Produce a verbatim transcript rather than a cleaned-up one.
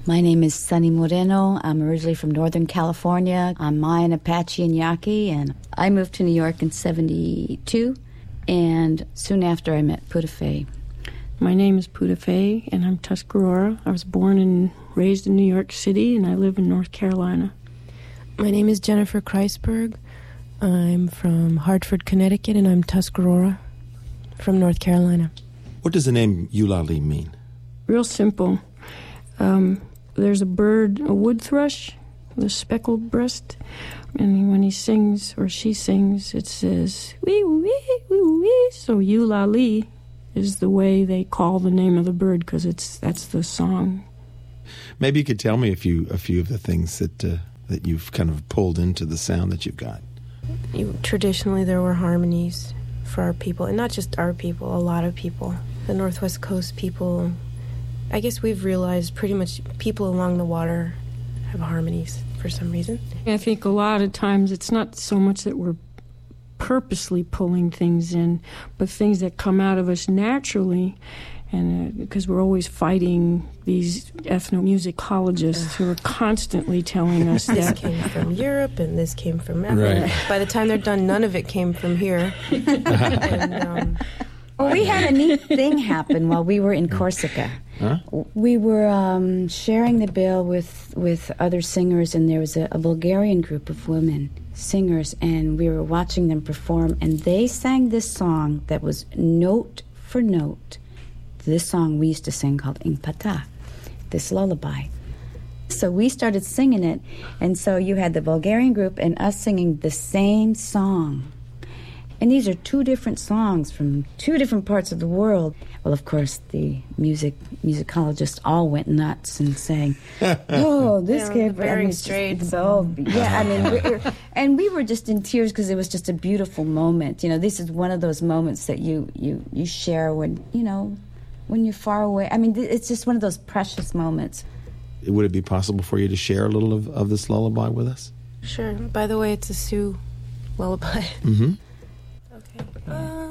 My name is Sunny Moreno. I'm originally from Northern California. I'm Mayan, Apache, and Yaqui, and I moved to New York in seventy-two, and soon after I met Putafay. My name is Putafay, and I'm Tuscarora. I was born and raised in New York City, and I live in North Carolina. My name is Jennifer Kreisberg. I'm from Hartford, Connecticut, and I'm Tuscarora from North Carolina. What does the name Eulalie mean? Real simple. Um, there's a bird, a wood thrush, with a speckled breast, and when he sings, or she sings, it says, wee, wee, wee, wee. So Eulalie is the way they call the name of the bird, because it's that's the song. Maybe you could tell me a few a few of the things that uh, that you've kind of pulled into the sound that you've got. You, traditionally, there were harmonies for our people, and not just our people, a lot of people. The Northwest Coast people, I guess we've realized pretty much people along the water have harmonies for some reason. I think a lot of times it's not so much that we're purposely pulling things in, but things that come out of us naturally, and because uh, we're always fighting these ethnomusicologists who are constantly telling us this that. This came from Europe, and this came from Africa. Right. By the time they're done, none of it came from here. and, um, well, we had a neat thing happen while we were in Corsica. Huh? We were um, sharing the bill with, with other singers, and there was a, a Bulgarian group of women singers, and we were watching them perform, and they sang this song that was note for note this song we used to sing called Ingpata, this lullaby. So we started singing it, and so you had the Bulgarian group and us singing the same song. And these are two different songs from two different parts of the world. Well, of course, the music musicologists all went nuts and saying, "Oh, this yeah, came from Bering just, Straits." So yeah, I mean, we, and we were just in tears because it was just a beautiful moment. You know, this is one of those moments that you you you share when you know when you're far away. I mean, it's just one of those precious moments. Would it be possible for you to share a little of, of this lullaby with us? Sure. By the way, it's a Sioux lullaby. Mm-hmm. Okay.